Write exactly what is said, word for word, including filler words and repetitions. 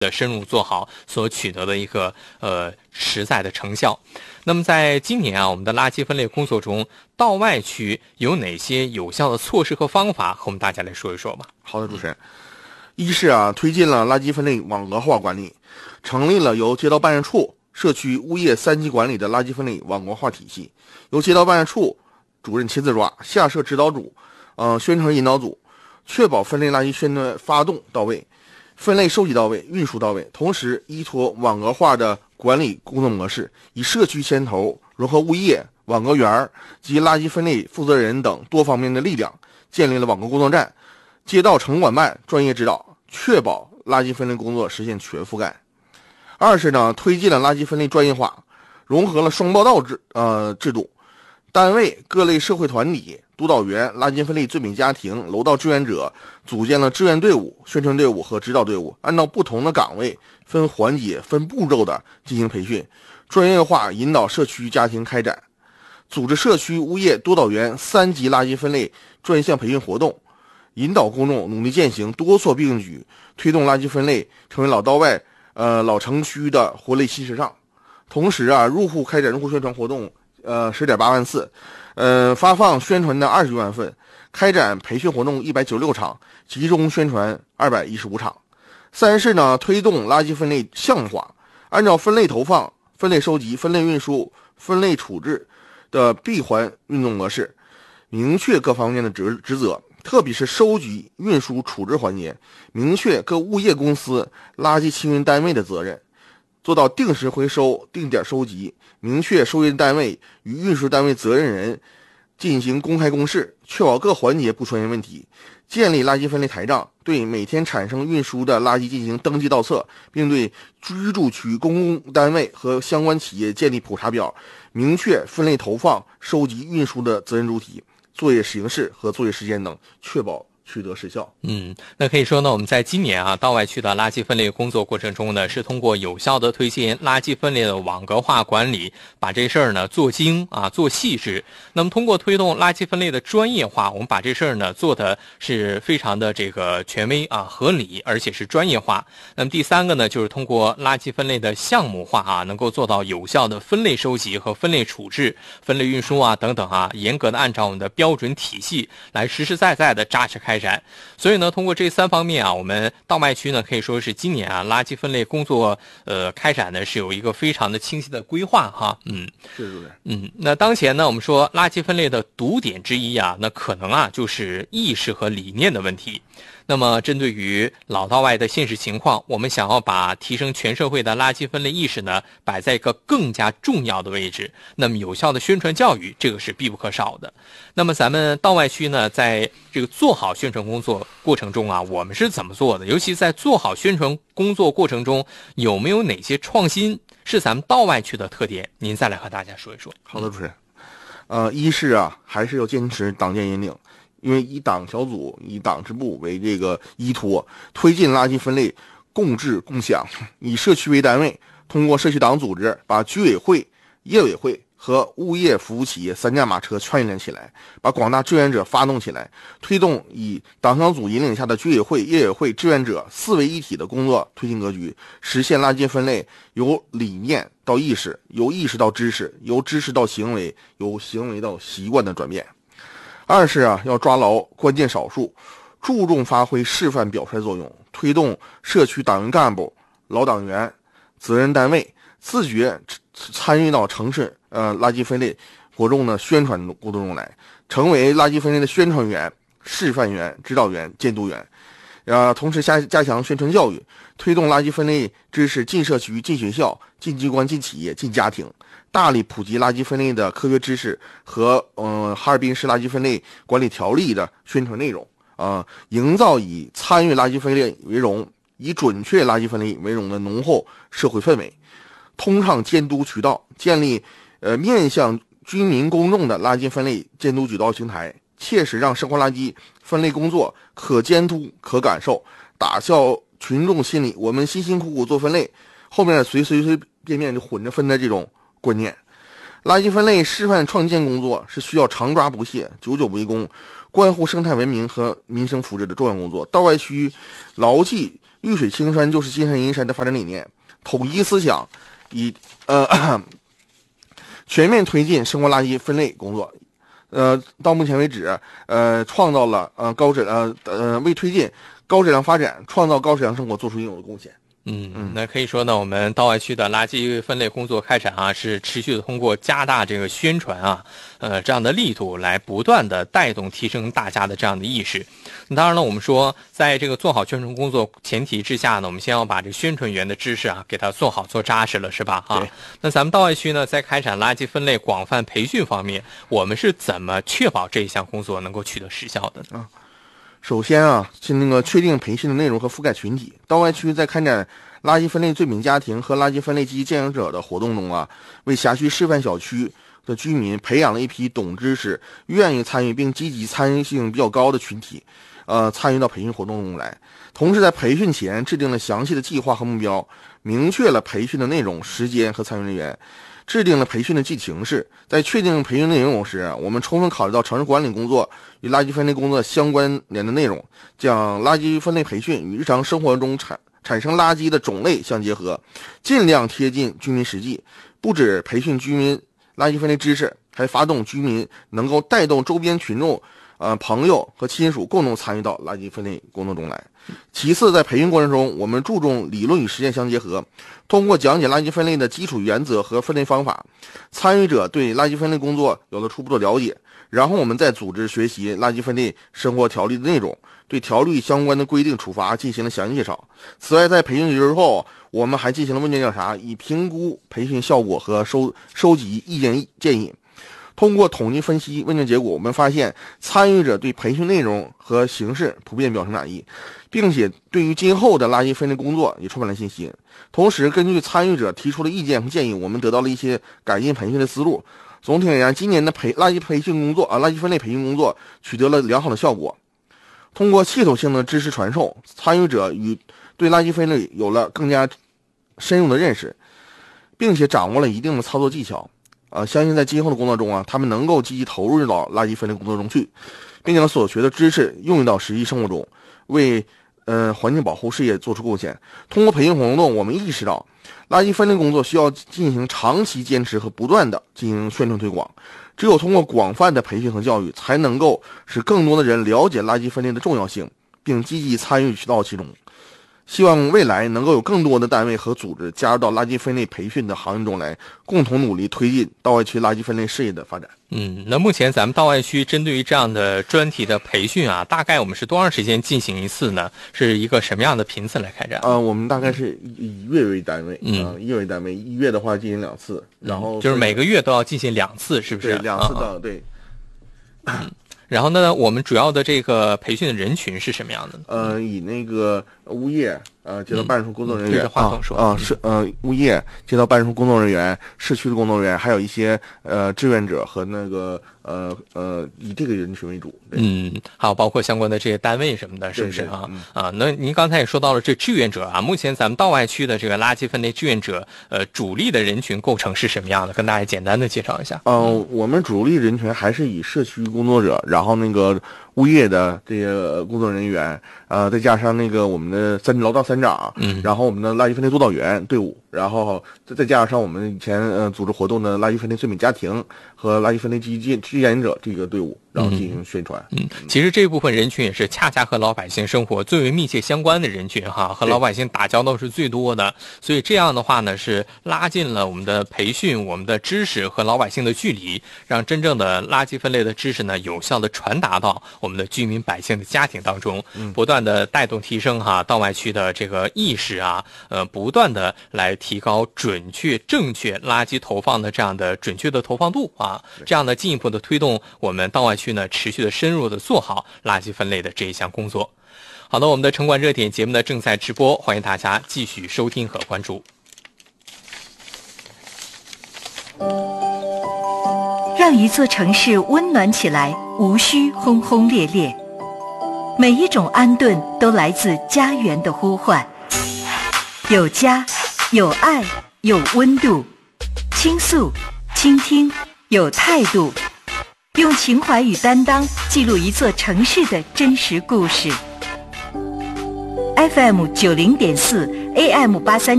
的深入做好所取得的一个呃实在的成效。那么在今年啊，我们的垃圾分类工作中，道外区有哪些有效的措施和方法，和我们大家来说一说吧。 好的，主持人。一是啊，推进了垃圾分类网格化管理，成立了由街道办事处、社区、物业三级管理的垃圾分类网格化体系，由街道办事处主任亲自抓，下设指导组、呃宣传引导组，确保分类垃圾宣传发动到位，分类收集到位，运输到位。同时，依托网格化的管理工作模式，以社区牵头，融合物业、网格员及垃圾分类负责人等多方面的力量，建立了网格工作站，街道城管办专业指导，确保垃圾分类工作实现全覆盖。二是呢，推进了垃圾分类专业化，融合了双报道制呃制度，单位各类社会团体、督导员、垃圾分类最美家庭、楼道志愿者组建了志愿队伍、宣传队伍和指导队伍，按照不同的岗位分环节、分步骤的进行培训，专业化引导社区家庭开展，组织社区、物业、督导员三级垃圾分类专项培训活动，引导公众努力践行多措并举，推动垃圾分类成为老道外呃老城区的活力新时尚。同时啊，入户开展入户宣传活动呃十点八万次，呃发放宣传的二十余万份，开展培训活动一百九十六场，集中宣传二百一十五场。三是呢，推动垃圾分类项目化，按照分类投放、分类收集、分类运输、分类处置的闭环运动模式，明确各方面的职职责，特别是收集、运输、处置环节，明确各物业公司、垃圾清运单位的责任，做到定时回收、定点收集，明确收运单位与运输单位责任人进行公开公示，确保各环节不出现问题。建立垃圾分类台账，对每天产生运输的垃圾进行登记倒册，并对居住区公共单位和相关企业建立普查表，明确分类投放、收集、运输的责任主体、作业形式和作业时间等，确保取得实效。 嗯，那可以说呢，我们在今年啊，道外区的垃圾分类工作过程中呢，是通过有效的推进垃圾分类的网格化管理，把这事儿呢做精啊，做细致。那么通过推动垃圾分类的专业化，我们把这事儿呢做的是非常的这个权威啊、合理，而且是专业化。那么第三个呢，就是通过垃圾分类的项目化啊，能够做到有效的分类收集和分类处置、分类运输啊等等啊，严格的按照我们的标准体系来实实在在的扎实开展。所以呢，通过这三方面啊，我们道外区呢可以说是今年啊垃圾分类工作呃开展呢是有一个非常的清晰的规划哈。嗯， 是主任。 嗯，那当前呢，我们说垃圾分类的堵点之一啊，那可能啊就是意识和理念的问题。那么针对于老道外的现实情况，我们想要把提升全社会的垃圾分类意识呢摆在一个更加重要的位置，那么有效的宣传教育这个是必不可少的。那么咱们道外区呢在这个做好宣传工作过程中啊，我们是怎么做的？尤其在做好宣传工作过程中，有没有哪些创新是咱们道外区的特点？您再来和大家说一说。 好的，主持人。呃，一是啊，还是要坚持党建引领，因为以党小组、以党支部为这个依托，推进垃圾分类共治共享，以社区为单位，通过社区党组织，把居委会、业委会和物业服务企业三驾马车串联起来，把广大志愿者发动起来，推动以党小组引领下的居委会、业委会、志愿者四位一体的工作推进格局，实现垃圾分类由理念到意识，由意识到知识，由知识到行为，由行为到习惯的转变。二是啊，要抓牢关键少数，注重发挥示范表率作用，推动社区党员干部、老党员、责任单位自觉参与到城市呃垃圾分类活动的宣传工作中来，成为垃圾分类的宣传员、示范员、指导员、监督员。呃，同时加加强宣传教育，推动垃圾分类知识进社区、进学校、进机关、进企业、进家庭，大力普及垃圾分类的科学知识和呃哈尔滨市垃圾分类管理条例的宣传内容啊、呃，营造以参与垃圾分类为荣、以准确垃圾分类为荣的浓厚社会氛围，通畅监督渠道，建立呃面向居民公众的垃圾分类监督举报平台，切实让生活垃圾分类工作可监督、可感受，打消群众心里我们辛辛苦苦做分类，后面随随随便便就混着分的这种观念。垃圾分类示范创建工作是需要常抓不懈、久久为功，关乎生态文明和民生福祉的重要工作。道外区牢记玉水青山就是金山银山的发展理念，统一思想，以呃全面推进生活垃圾分类工作。呃，到目前为止，呃，创造了呃高质呃呃为推进高质量发展、创造高质量生活做出应有的贡献。 嗯，那可以说呢，我们道外区的垃圾分类工作开展啊，是持续的通过加大这个宣传啊，呃，这样的力度来不断的带动提升大家的这样的意识。当然了，我们说在这个做好宣传工作前提之下呢，我们先要把这个宣传员的知识啊给他做好做扎实了，是吧？啊，那咱们道外区呢，在开展垃圾分类广泛培训方面，我们是怎么确保这一项工作能够取得实效的呢？ 啊，首先啊，是那个确定培训的内容和覆盖群体。道外区在开展垃圾分类罪名家庭和垃圾分类积极践行者的活动中啊，为辖区示范小区的居民培养了一批懂知识、愿意参与并积极参与性比较高的群体，呃，参与到培训活动中来。同时，在培训前制定了详细的计划和目标，明确了培训的内容、时间和参与人员，制定了培训的具体形式。在确定培训内容时，我们充分考虑到城市管理工作与垃圾分类工作相关联的内容，将垃圾分类培训与日常生活中产产生垃圾的种类相结合，尽量贴近居民实际。不止培训居民垃圾分类知识，还发动居民能够带动周边群众、呃朋友和亲属共同参与到垃圾分类工作中来。其次，在培训过程中，我们注重理论与实践相结合，通过讲解垃圾分类的基础原则和分类方法，参与者对垃圾分类工作有了初步的了解。然后我们再组织学习垃圾分类生活条例的内容，对条例相关的规定处罚进行了详细介绍。此外，在培训之后，我们还进行了问卷调查，以评估培训效果和收收集意见建议。通过统计分析问卷结果，我们发现参与者对培训内容和形式普遍表示满意，并且对于今后的垃圾分类工作也充满了信心。同时，根据参与者提出的意见和建议，我们得到了一些改进培训的思路。总体而言，今年的培垃圾培训工作啊，垃圾分类培训工作取得了良好的效果。通过系统性的知识传授，参与者与对垃圾分类有了更加深入的认识，并且掌握了一定的操作技巧。呃，相信在今后的工作中啊，他们能够积极投入到垃圾分类工作中去，并将所学的知识用于到实际生活中，为呃环境保护事业做出贡献。通过培训活动，我们意识到垃圾分类工作需要进行长期坚持和不断的进行宣传推广。只有通过广泛的培训和教育，才能够使更多的人了解垃圾分类的重要性，并积极参与到其中。希望未来能够有更多的单位和组织加入到垃圾分类培训的行业中来，共同努力推进道外区垃圾分类事业的发展。 嗯，那目前咱们道外区针对于这样的专题的培训啊，大概我们是多长时间进行一次呢？是一个什么样的频次来开展？ 呃，我们大概是以以月为单位， 嗯， 呃、一月为单位，一月的话进行两次，然后、 嗯、就是每个月都要进行两次，是不是？ 对，两次的，啊、对。 嗯然后呢，我们主要的这个培训的人群是什么样的呢？ 呃，以那个物业、呃街道办事处工作人员， 对着话筒说啊，啊是呃物业、街道办事处工作人员、市区的工作人员，还有一些呃志愿者和那个呃呃以这个人群为主。 嗯，还有包括相关的这些单位什么的，是不是啊？ 嗯、 啊，那您刚才也说到了这志愿者啊，目前咱们道外区的这个垃圾分类志愿者，呃，主力的人群构成是什么样的？跟大家简单的介绍一下。 嗯、呃，我们主力人群还是以社区工作者，然后那个物业的这些工作人员，呃，再加上那个我们的三劳动三长， 嗯， 然后我们的垃圾分类督导员队伍，然后再再加上我们以前呃组织活动的垃圾分类罪名家庭和垃圾分类积极志愿者这个队伍，然后进行宣传。 嗯，嗯其实这部分人群也是恰恰和老百姓生活最为密切相关的人群哈，和老百姓打交道是最多的，所以这样的话呢，是拉近了我们的培训、我们的知识和老百姓的距离，让真正的垃圾分类的知识呢，有效的传达到我们的居民百姓的家庭当中，不断的带动提升哈道外区的这个意识啊，呃，不断的来提高准确正确垃圾投放的这样的准确的投放度啊，这样的进一步的推动我们道外区呢持续的深入的做好垃圾分类的这一项工作。好的，我们的城管热点节目呢正在直播，欢迎大家继续收听和关注。 让一座城市温暖起来，无需轰轰烈烈。每一种安顿都来自家园的呼唤，有家，有爱，有温度，倾诉，倾听，有态度，用情怀与担当记录一座城市的真实故事。 F M 九零点四 A M 八三